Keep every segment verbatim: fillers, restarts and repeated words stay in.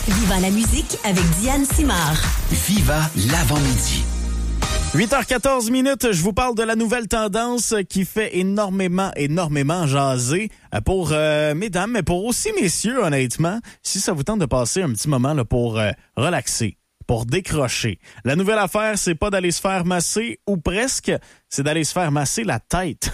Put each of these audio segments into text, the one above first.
Viva la musique avec Diane Simard. Viva l'avant-midi. huit heures quatorze minutes, je vous parle de la nouvelle tendance qui fait énormément, énormément jaser pour euh, mesdames, mais pour aussi messieurs, honnêtement, si ça vous tente de passer un petit moment là, pour euh, relaxer, pour décrocher. La nouvelle affaire, c'est pas d'aller se faire masser, ou presque, c'est d'aller se faire masser la tête.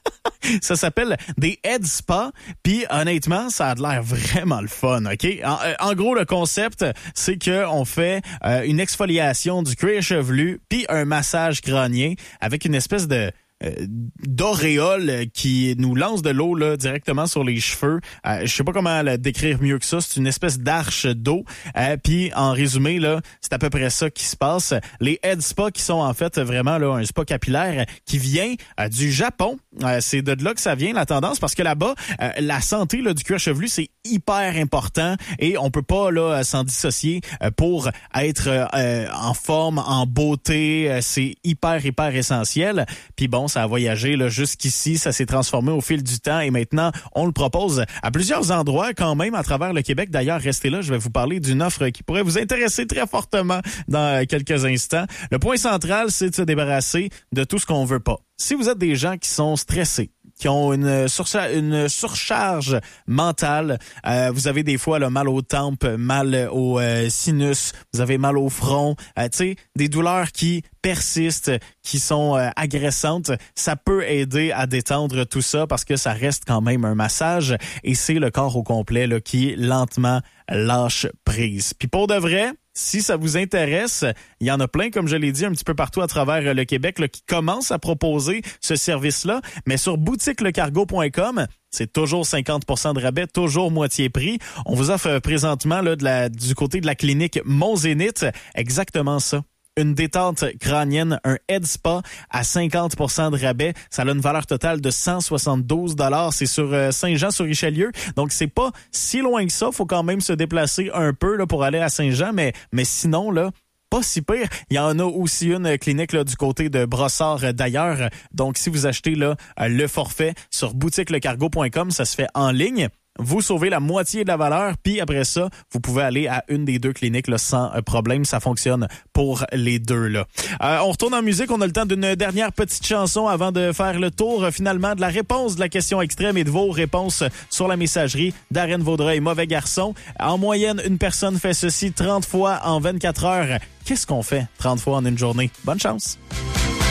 Ça s'appelle des head spa, puis honnêtement, ça a l'air vraiment le fun, OK? En, en gros, le concept, c'est que on fait euh, une exfoliation du cuir chevelu, puis un massage crânien avec une espèce de Euh, d'auréole qui nous lance de l'eau là directement sur les cheveux. Euh, je sais pas comment le décrire mieux que ça. C'est une espèce d'arche d'eau. Euh, Puis en résumé là, c'est à peu près ça qui se passe. Les head spa qui sont en fait vraiment là un spa capillaire qui vient euh, du Japon. Euh, c'est de là que ça vient la tendance parce que là-bas euh, la santé là du cuir chevelu c'est hyper important et on peut pas là s'en dissocier euh, pour être euh, en forme, en beauté. Euh, c'est hyper hyper essentiel. Puis bon, ça a voyagé là, jusqu'ici, ça s'est transformé au fil du temps et maintenant, on le propose à plusieurs endroits quand même à travers le Québec. D'ailleurs, restez là, je vais vous parler d'une offre qui pourrait vous intéresser très fortement dans quelques instants. Le point central, c'est de se débarrasser de tout ce qu'on veut pas. Si vous êtes des gens qui sont stressés, qui ont une, surcha- une surcharge mentale. Euh, vous avez des fois là, mal aux tempes, mal au euh, sinus, vous avez mal au front, euh, tu sais, des douleurs qui persistent, qui sont euh, agressantes. Ça peut aider à détendre tout ça parce que ça reste quand même un massage et c'est le corps au complet là, qui lentement lâche prise. Puis pour de vrai, si ça vous intéresse, il y en a plein, comme je l'ai dit, un petit peu partout à travers le Québec là, qui commencent à proposer ce service-là. Mais sur boutique le cargo point com, c'est toujours cinquante pour cent de rabais, toujours moitié prix. On vous offre présentement là, de la, du côté de la clinique Mont-Zénith exactement ça. Une détente crânienne, un head spa à cinquante pour cent de rabais. Ça a une valeur totale de cent soixante-douze dollars. C'est sur euh, Saint-Jean-sur-Richelieu. Donc, c'est pas si loin que ça. Faut quand même se déplacer un peu là, pour aller à Saint-Jean. Mais, mais sinon, là, pas si pire. Il y en a aussi une clinique là, du côté de Brossard euh, d'ailleurs. Donc, si vous achetez là euh, le forfait sur boutique le cargo point com, ça se fait en ligne. Vous sauvez la moitié de la valeur, puis après ça, vous pouvez aller à une des deux cliniques là, sans problème. Ça fonctionne pour les deux. Là. Euh, on retourne en musique. On a le temps d'une dernière petite chanson avant de faire le tour euh, finalement de la réponse de la question extrême et de vos réponses sur la messagerie. Darren Vaudreuil, mauvais garçon. En moyenne, une personne fait ceci trente fois en vingt-quatre heures. Qu'est-ce qu'on fait trente fois en une journée? Bonne chance!